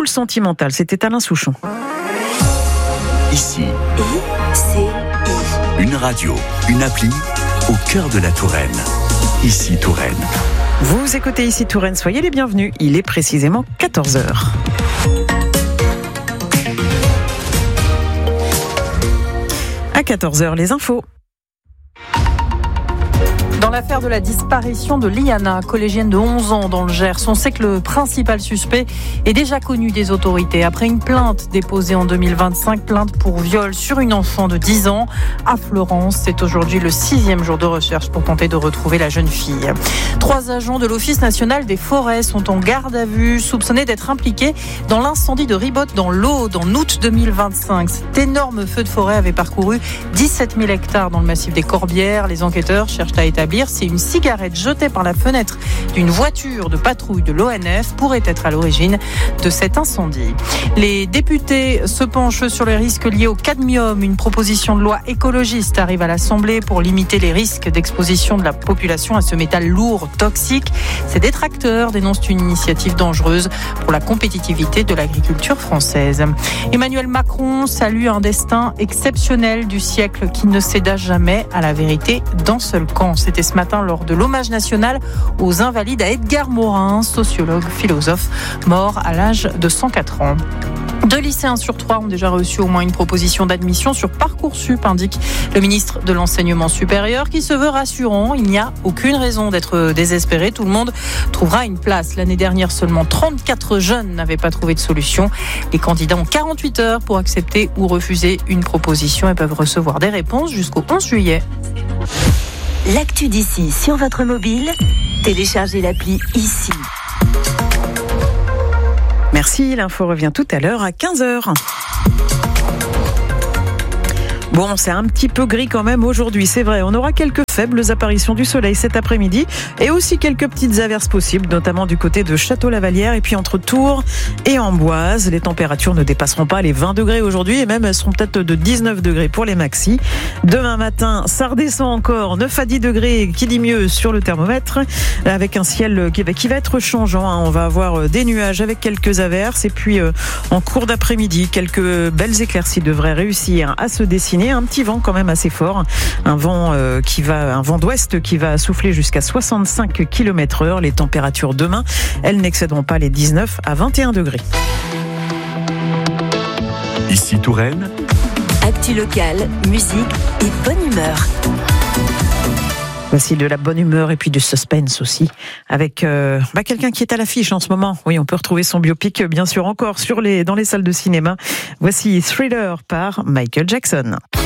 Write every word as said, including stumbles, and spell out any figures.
sentimental. C'était Alain Souchon. Ici, I C I. Une radio, une appli au cœur de la Touraine. Ici Touraine. Vous écoutez Ici Touraine, soyez les bienvenus. Il est précisément quatorze heures. À quatorze heures, les infos. Dans l'affaire de la disparition de Liana, collégienne de onze ans dans le Gers, on sait que le principal suspect est déjà connu des autorités. Après une plainte déposée en deux mille vingt-cinq, plainte pour viol sur une enfant de dix ans à Florence. C'est aujourd'hui le sixième jour de recherche pour tenter de retrouver la jeune fille. Trois agents de l'Office national des forêts sont en garde à vue, soupçonnés d'être impliqués dans l'incendie de Ribotte dans l'Aude en août deux mille vingt-cinq. Cet énorme feu de forêt avait parcouru dix-sept mille hectares dans le massif des Corbières. Les enquêteurs cherchent à établir si une cigarette jetée par la fenêtre d'une voiture de patrouille de l'O N F pourrait être à l'origine de cet incendie. Les députés se penchent sur les risques liés au cadmium. Une proposition de loi écologiste arrive à l'Assemblée pour limiter les risques d'exposition de la population à ce métal lourd, toxique. Ces détracteurs dénoncent une initiative dangereuse pour la compétitivité de l'agriculture française. Emmanuel Macron salue un destin exceptionnel du siècle qui ne céda jamais à la vérité d'un seul camp. C'était ce matin lors de l'hommage national aux Invalides à Edgar Morin, sociologue, philosophe, mort à l'âge de cent quatre ans. Deux lycéens sur trois ont déjà reçu au moins une proposition d'admission sur Parcoursup, indique le ministre de l'Enseignement supérieur, qui se veut rassurant. Il n'y a aucune raison d'être désespéré. Tout le monde trouvera une place. L'année dernière, seulement trente-quatre jeunes n'avaient pas trouvé de solution. Les candidats ont quarante-huit heures pour accepter ou refuser une proposition et peuvent recevoir des réponses jusqu'au onze juillet. L'actu d'ici sur votre mobile, téléchargez l'appli Ici. Merci, l'info revient tout à l'heure à quinze heures. Bon, c'est un petit peu gris quand même aujourd'hui, c'est vrai. On aura quelques faibles apparitions du soleil cet après-midi et aussi quelques petites averses possibles, notamment du côté de Château-Lavalière et puis entre Tours et Amboise. Les températures ne dépasseront pas les vingt degrés aujourd'hui et même elles seront peut-être de dix-neuf degrés pour les maxis. Demain matin, ça redescend encore, neuf à dix degrés, qui dit mieux sur le thermomètre, avec un ciel qui va, qui va être changeant. On va avoir des nuages avec quelques averses et puis euh, en cours d'après-midi, quelques belles éclaircies devraient réussir à se dessiner. Un petit vent quand même assez fort, un vent euh, qui va, un vent d'ouest qui va souffler jusqu'à soixante-cinq kilomètres heure. Les températures demain, elles n'excéderont pas les dix-neuf à vingt et un degrés. Ici Touraine. Actu locale, musique et bonne humeur. Voici de la bonne humeur et puis du suspense aussi, avec euh, bah, quelqu'un qui est à l'affiche en ce moment. Oui, on peut retrouver son biopic, bien sûr, encore sur les, dans les salles de cinéma. Voici Thriller par Michael Jackson.